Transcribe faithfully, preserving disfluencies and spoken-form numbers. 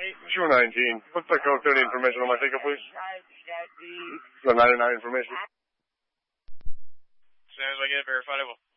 Sure nineteen. Put the code thirty information on my ticket, please. The ninety-nine information. As soon as I get verifiable.